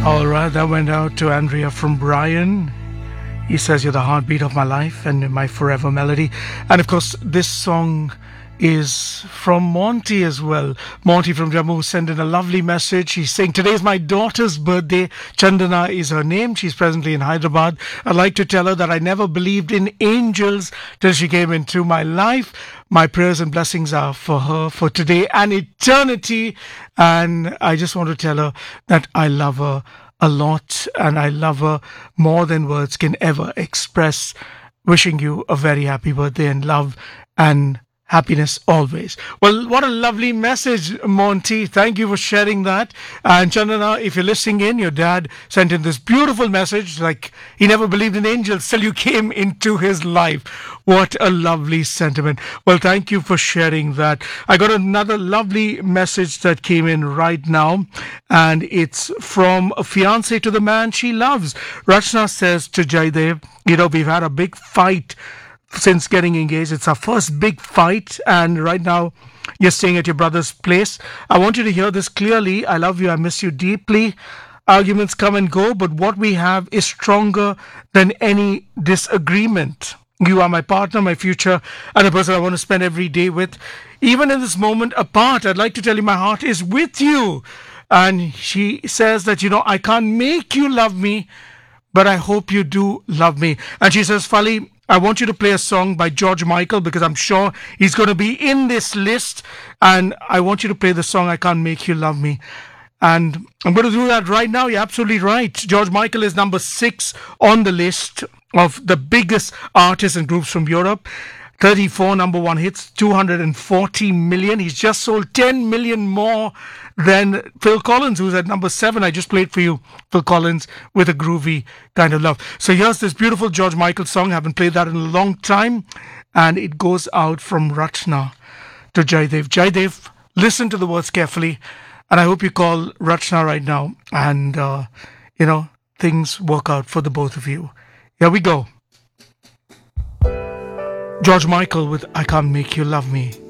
All right, that went out to Andrea from Brian. He says, "You're the heartbeat of my life and my forever melody." And of course, this song is from Monty as well. Monty from Jammu sent in a lovely message. He's saying, "Today is my daughter's birthday. Chandana is her name. She's presently in Hyderabad. I'd like to tell her that I never believed in angels till she came into my life. My prayers and blessings are for her for today and eternity. And I just want to tell her that I love her a lot and I love her more than words can ever express. Wishing you a very happy birthday and love and happiness always." Well, what a lovely message, Monty. Thank you for sharing that. And Chandana, if you're listening in, your dad sent in this beautiful message, like he never believed in angels till you came into his life. What a lovely sentiment. Well, thank you for sharing that. I got another lovely message that came in right now, and it's from a fiancé to the man she loves. Rachna says to Jaidev, we've had a big fight since getting engaged. It's our first big fight, and right now you're staying at your brother's place. I want you to hear this clearly. I love you. I miss you deeply. Arguments come and go, but what we have is stronger than any disagreement. You are my partner, my future, and the person I want to spend every day with. Even in this moment apart, I'd like to tell you my heart is with you. And she says that, I can't make you love me, but I hope you do love me. And she says, Fali, I want you to play a song by George Michael because I'm sure he's going to be in this list. And I want you to play the song, I Can't Make You Love Me. And I'm going to do that right now. You're absolutely right. George Michael is number 6 on the list of the biggest artists and groups from Europe. 34 number 1 hits, 240 million. He's just sold 10 million more than Phil Collins, who's at number 7. I just played for you Phil Collins with a groovy kind of love. So here's this beautiful George Michael song. I haven't played that in a long time. And it goes out from Rachna to Jaidev. Jaidev, listen to the words carefully. And I hope you call Rachna right now. And, things work out for the both of you. Here we go. George Michael with I Can't Make You Love Me.